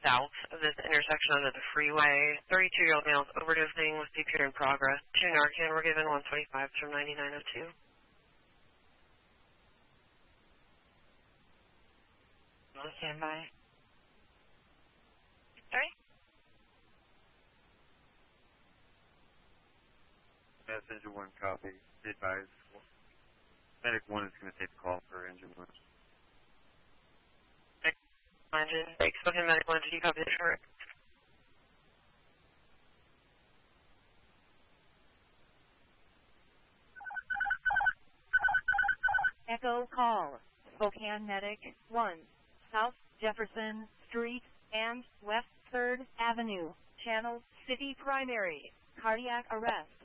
south of this intersection under the freeway. 32-year-old male is overdosing with CPR in progress. 2 Narcan were given, 125 from 9902. Stand by. Sorry? Engine 1 copy. Be advised. Medic 1 is going to take the call for Engine 1. Engine. Thanks. Okay, Medic 1, did you copy the short? Echo call. Spokane Medic 1. South Jefferson Street and West 3rd Avenue. Channel City Primary. Cardiac arrest.